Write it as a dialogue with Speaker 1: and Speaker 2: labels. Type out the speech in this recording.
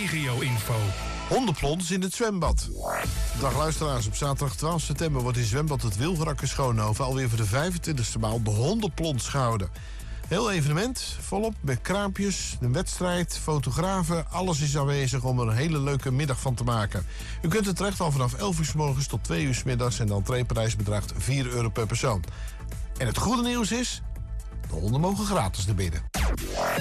Speaker 1: regio-info.
Speaker 2: Hondenplons in het zwembad. Dag luisteraars, op zaterdag 12 september wordt in zwembad het Wilgerakker Schoonhoven alweer voor de 25e maal de hondenplons gehouden. Heel evenement, volop met kraampjes, een wedstrijd, fotografen, alles is aanwezig om er een hele leuke middag van te maken. U kunt er terecht al vanaf 11 uur 's morgens tot 2 uur 's middags en de entreeprijs bedraagt €4 per persoon. En het goede nieuws is, de honden mogen gratis naar binnen.